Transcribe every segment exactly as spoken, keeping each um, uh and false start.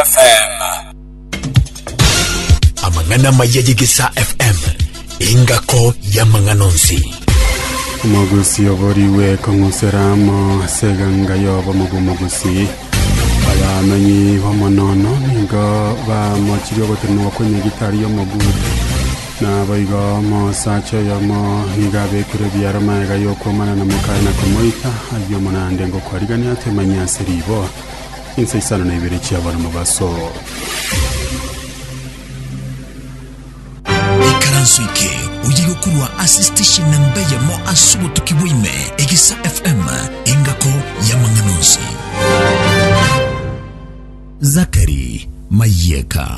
F M. Amangana mayegisa F M. Ingako ya manganonsi. Magusi oboriwe konguseramo seganga yobo magumagusi. Aba manyi homonono ningo ba mochiro goteno kwenye gitari yo magudu. Na baigo mo sacha yo mo higabe kure biara maega yo komana na mukai na komoita ayo mona ndengo kwarigani ate manya seribo. Inse sana na ibere chiabana mabaso. Ikaransuike ujigo kurwa assistation namba ya mo asubu tukiwime Egisa F M ingako ya manganonsi. Zakari Mayeka.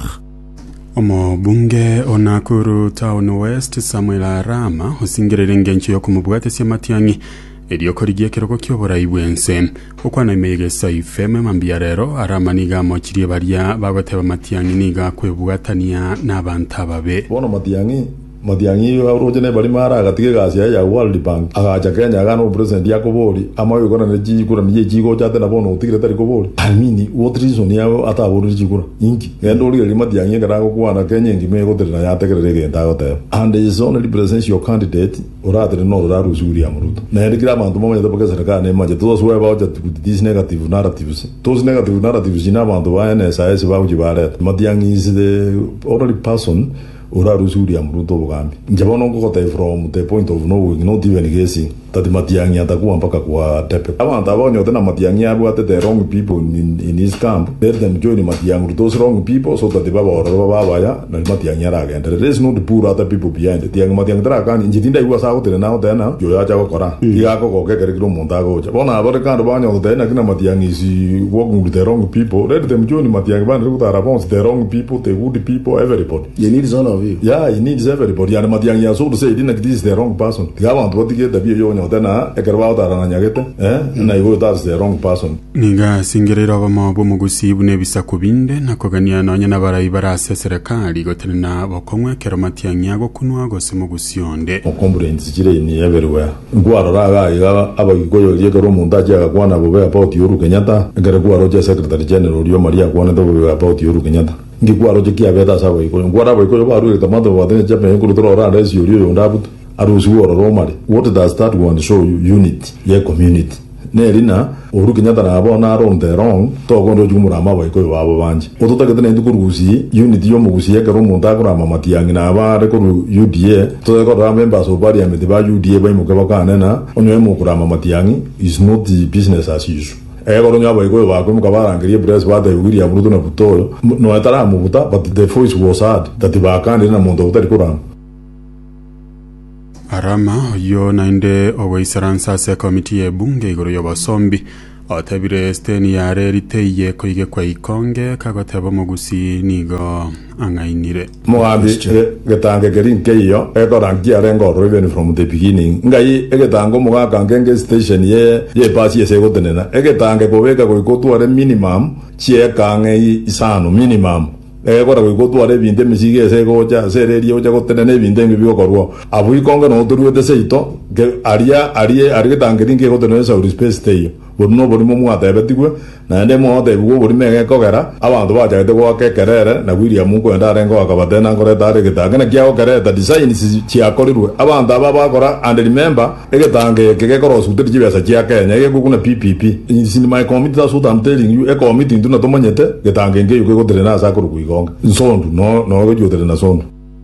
Omo bunge onakuru town west Samuel Arama usingirire ngencho yo kumubwate sia matiangi edio korigie kiroko kyobora ibwense okwana imegesa ifeme mambia rero Arama niga mochirie baria bagoteba matiangi niga kwebwatania n'abantu ababe bona matiangi matiangi urojene bari mara gatige gasi ya World Bank agacha Kenya gano president yakobori amayo gona neji kura nije jigo jate na bono utigire tari kobori almini what reason ya atabori jigura inki ngendo ri matiangi ngarago kwana Kenya ngime gotere na yategerere genda gote and is only present your candidate uratire no raru zuri ya muruto na yadikira abantu momanya to bakasara kana manje those who about these negative narratives those negative narratives ina abantu ba N S I S ba ujibare matiangi is the only person uraru zuri ya muruto bugambi njabono ngokote from the point of no not even guessing that matiangi atakuwa mpaka kwa tepe abantu abonyo tena matiangi abwate the wrong people in, in his camp let them join matiangi those wrong people so that baba oro baba ya na matiangi aragenda there is no the poor other people behind it tiangi matiangi tra kan injitinda iwa sa hotel na tena yo ya chago kora igako ko kekere kiro montago cha bona abore kan banyo tena kina matiangi si working with the wrong people let them join matiangi ban rukutara bonds the wrong people the good people everybody you need all of you yeah you need everybody and matiangi ya so to say didn't this is the wrong person gawa ndo tige tabia yo tena ekerwa utarana nyagete eh na igo that's the wrong person niga singirira bamo bo mugusi bune bisakubinde nakogania nanya nabarayi barase serikali gotenena bokomwe keromatiangi ago kunwa gose mugusi onde okombrens jire ni everywhere ngwaro raga iga abagigoyo yegero mundaje agakwana bobe about Uhuru Kenyatta ngere gwaro je secretary general yo Maria kwana to bobe about Uhuru Kenyatta ngigwaro je kia beta sawe ko ngwara boy ko baru tamado wadene je pe ko tro ra res yuri yo ndabutu aruzu oro romari what does that want to show you unity ye community nerina Uhuru Kenyatta na abona around the wrong to gondo jumura mabaye ko wabo banje ototagete ne ndukuruzi unity yo mugusi ye karo monta kora mamatiangi na abare ko U D A to ko ra members of parliament ba U D A ba imuke bakana na onyo mu kora mamatiangi is not the business as usual egoro nyabo iko bako mukabarangirie press bata William Ruto na butoyo no atara mu buta but the voice was hard that bakana na mondo utari kora Arama yo nainde owesaransa se komiti e bunge igoro yo basombi atabire steni ya rerite ko ige kwa ikonge kagoteba mugusi nigo angainire moabi getange gerinke yo ekorangi arengo even from the beginning ngai egetango muga ngenge station ye ye pasi ese gotenena egetange kobeka ko ikotuare minimum chie kange isano minimum egora ko gotware binde misige se goja sereria oja gotenene binde ngibyo korwo abu ikonga no turuete seito ke aria aria aria tangiringe gotenene sa space stay bono bori mo mwata betigwe na ende mo de bugo bori mege kogera abantu baja de go kekerere na William Mungu ndare ngo akabatena ngore tare getangana kyao kereta design si chiakorirwe abantu aba bakora and remember egetange kegekoro sutiri jibesa chia Kenya egekuguna P P P in my committee that's what I'm telling you e committee nduna tomanyete getange nge yuko goterena asa kurugu igonga nsondu no no go joterena sondu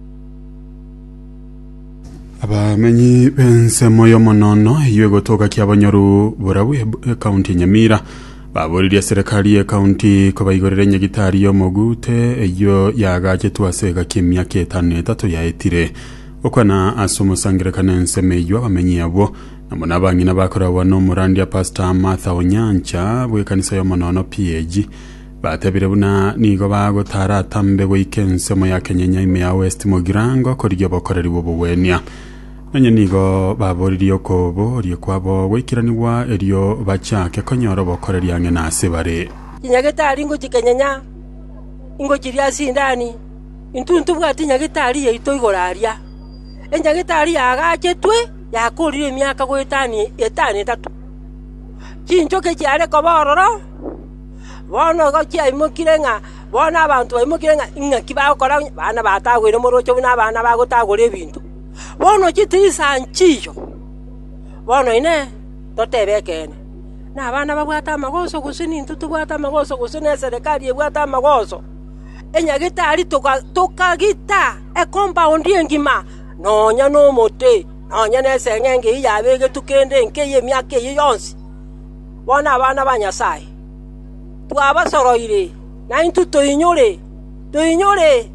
abamenyi bense moyo monono iwe gotoka kiabanyoru burawe county Nyamira baburiria serikali ya county ko bayigorere nyagitari yo mogute eyo yagaje twasega kimya ketane tato yaetire okwana asomo sangire kanense meyo abamenyi abo namona bangi nabakora wano murandi ya pastor Martha Onyancha bwe kanisa yo monono P A G batebire buna nigo bago taratambe bwe ikense mo ya Kenya ime ya West Mogirango koryo bokoreri bo bwenya nanye nigo baburirio ko bo rie kwabo wikiraniwa erio bachake konyoro bokoreri ange nase bare nyagitari ngo kikenyanya ingo kiria sindani intuntu bwati nyagitari yeito igoraria enyagitari yagachetwe yakurire myaka gwetani etani tatu kincho ke cyare ko bororo bono go cyai mukirenga bona abantu baimukire nga kibakora bana batagwire morocho buna bana bagotagura ebintu bono kitirisa nchiyo bono ine totebekene na bana babwata amagoso gusini ntutubwata amagoso gusini serikali ebwata amagoso enyagitari toka tokagita e compound yengima nonya no mote nonya nesengenge yabege tukende nkeye myake yonsi bona abana banyasai twabasoroire na intu toinyore toinyore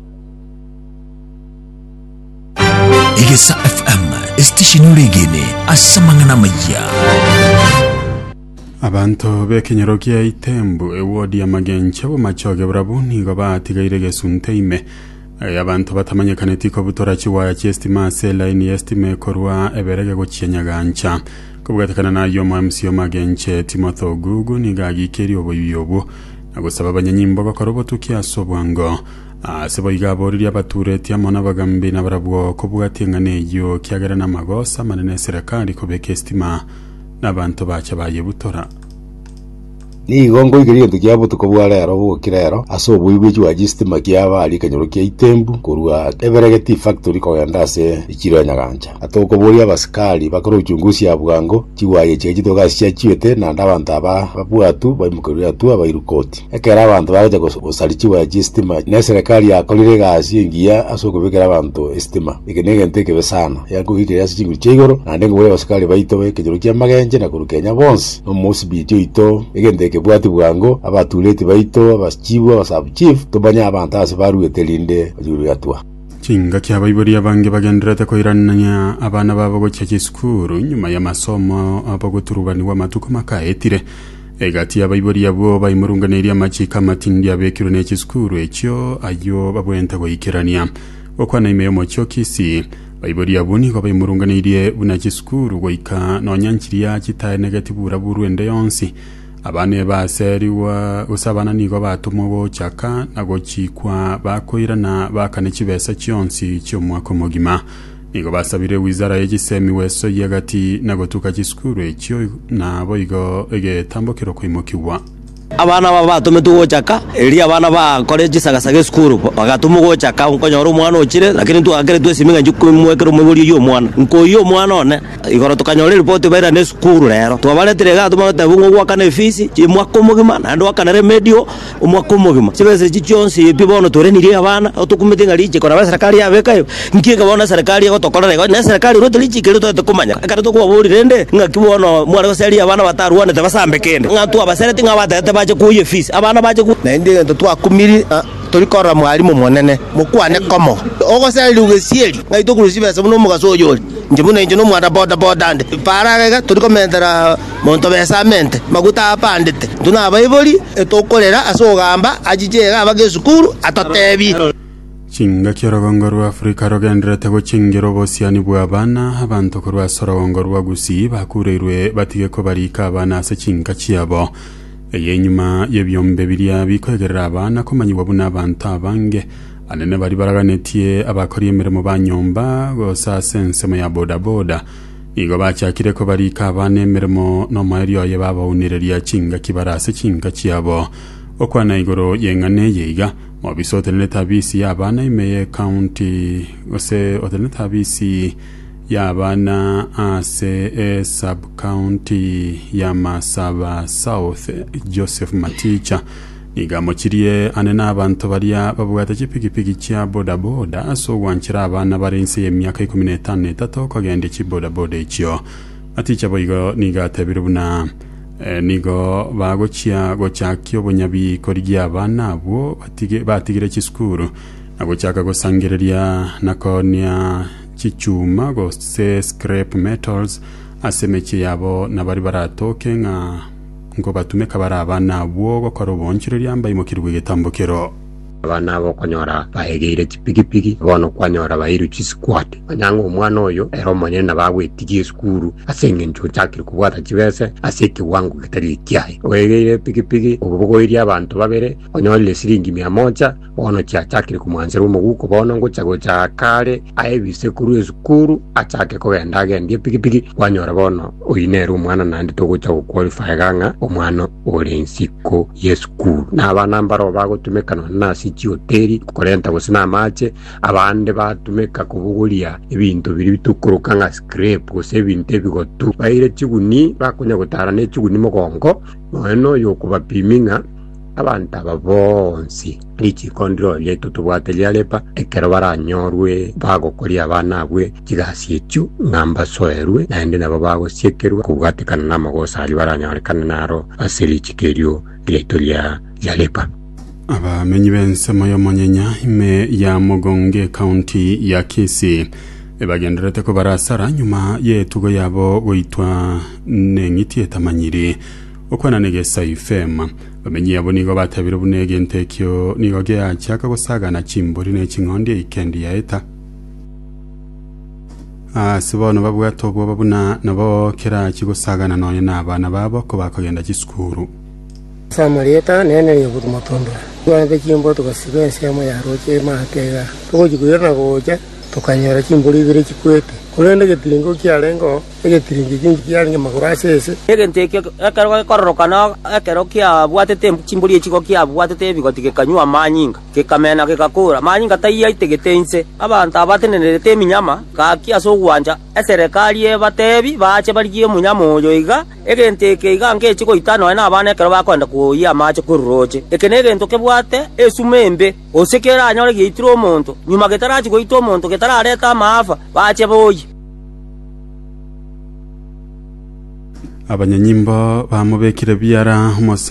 Igesa F M station regene asamangana maya abantu bekenyero kia Itembu ewodi ya magenche bo machoge brabuni go batigaire gesunteime abantu batamanyekane tiko butora chiwaya chiestima sela ini estime korwa eberege go chenyagancha kubwatakana na yo mamsio magenche Timothy Gugu nigagi keri oboyobo agusaba abanyanyimbo bakorobo tukiasobwango asebo igabori abatureti amona bagambi nabarabwo kubwatengane yo kiagara na magosa manene serikali kubeka estima n'abantu bacha baye butora ni gongo igiri ndukia butuko bwalero bukirero aso bwibiji wa gistima kiaba ali kanyoro kia Itembu kurwa Everegeti factory ko yandase ikiro nyaganja atoko buri abaskali bakoro uchunguzi ya bwango kiwaye cheji toga cia chiete na ndabantu aba babwatu baimukuru atu abairukoti ekera abantu baje gusalichiwa ya gistima ne serikali ya kolire gasi ngia aso kubekera abantu estima ikenege nteke besana yago hikira singu chegoro na ndengo buri abaskali baitobe kanyoro kia magenje na kurukenya bonse no mosibitio ito igende bwati bwango abatureti baito abaschibu abasabu chief tobanya abantu asibaruete linde ajuru yatwa Chinga kia baibori abange bagenderete koirananya abana babo gocha skuru nyuma ya masomo abagoturubani wa matuko makaetire egati ya baibori yabo baimurunganiria machika matindi abekiro ne skuru ekyo ayo babwenta goikirania okwana imeyo mocho kisi baibori yabuni ko baimurunganirie bunachi skuru goika no nyanchiria kitaye negative buraburu ende yonsi abane baseriwa usabana nigo batumo bo chaka nagochikwa bakoirana bakane kibesa cyonsi cyo mwako mugima nigo basabire wizara y'egisemi weso yagati nagotuka kiskuru ekyo nabo igo ege tambokero kwimukibwa abana babatume tugochaka eri abana ba college sagasage school bagatumo gochaka unkonyoro mwana okire lakini tu agere tu siminga njukumwekero muburi yo mwana nko yo mwana one igoro tukanyore report baira ne school rero twabaletire ga tumata bungo gwakane fisi chimwakomugima nando wakanere medio umwakomugima sibese chichonsi pibono torenirie abana otukumetinga liche kora serikali yabekayo nkiga bona serikali gotokorera ne serikali rote liche kero to kumanya akara to kuburi rende ngakibono mwana goseri abana bataruane tabasambe kende ngatu abasereti ngabata baje kuye fees abana baje ku na ndi ndo twakumiri turikora mwalimu monene mukwane komo ogoseli ugesieli ngaito kurusibesa muno mugasoyoli nje muno nje no mwada boda boda ande paragega turikomentera monto besamente maguta apandite tuna abayiboli etokolera asogamba ajijega abagesukuru atotebi Chinga kirogongorwa Afrika rogendrete go chingiro bosiani bwa bana abantu korwa sorogongorwa gusi bakureirwe batige ko barika abana se chinga chiabo eyenyuma yebyombe biria bikwegerera abana komanyibwa buna abantu abange anene bari baraganetie abakori emirimo banyomba gosa sensemo ya boda boda igo bachakire ko barika abana emirimo no mayrio ye babawunireria chinga kibarase chinga chiabo okwana igoro yengane yeiga mobisote ne tabisi ya abana imeye county ose otene tabisi ya abana ase e sub county ya Masaba South Joseph Maticha igamo kirie anena abantu baria babugata kipigipigi kya boda boda aso wanchira abana barense emyaka ikumi n'etano n'etatu kagende ki boda boda ekyo Maticha boigo niga tebirubuna e, nigo bagochia gochakyo bonyabi korigia abana abo batige batigire kiskuru nagochaka gosangereria nakonia chichuma go se scrap metals asemechi yabo nabari baratoke nga ngo batume kabara abana bwo gokora bonchiro ryambaye mu kirwe getambokero abana bo konyora bahegeire chipikipiki bono kwanyora bairu chi squad anyanga omwana oyo ero manyena bagwetigie skuru asenge ncho chakire kubwata chibese aseke wangu kitari kiaye ohegeire pikipiki obugoiria abantu babere onyole siringi mia moja bono cha chakire kumwanzira umuguko bono ngocha gocha kare aebise kuru skuru achake kogenda agendie pikipiki kwanyora bono oinero omwana nandi togocha qualify ganga omwana ore nsiko yeskuru na abana mbaro bagotumekana nasi hoteli korenta gusina amache abande batumeka kubuguria ibintu biri bitukuruka nga scrap gose ibintu bigotu baire chiguni bakunya gutara ne chiguni mogongo no yo kubapiminga abantu ababonsi ichi kondro yetu tubwatelia lepa ekero baranyorwe bagokoria abana bwe kigasi echu ngamba soerwe naende nabo bagosiekerwa kubwatikana namagosa ali baranyorekana naro asiri chikerio letolia ya lepa. Abamenyi b'ensemo y'omonyenya ime ya Mogonge County ya Kisii ebagenderete ko barasara nyuma yetugo yabo goitwa nengiti etamanyiri okwana negesa ifema bamenyi yabo nigo batabira bunege ntekyo nigo gya cyaka gusagana chimbori ne chingondi ikendi ya eta ah sibono babwato bwo babuna nabo kera kigusagana none nabana babo ko bakagenda kiskuru Samarieta nene yobudu matondo. Kwa nde chimbo tukasiga sema ya roche maatega. Tuko jikuyana gocha tukanyara chimbo libere chikwete. Kulende getiringo kyalengo egetiringi kingi kyalengo makurasese. Egenteke akaro kororokana akaro kya bwatete chimboli echiko kya bwatete bigotike kanywa manyinga. Kekamena kekakura manyinga tayiya itegetense. Abantu abatenenete minyama ka kya so gwanja eserikali ebatebi bache baliye munyama oyo iga egenteke iga nge chiko itano na abana ekero bakwenda kuya mache kuroche. Ekenege ntoke bwate esumembe osekera anyore gitiro omonto nyuma getarachi goito omonto getarareta maafa bache boyi. Abanyanyimbo bamubekire byara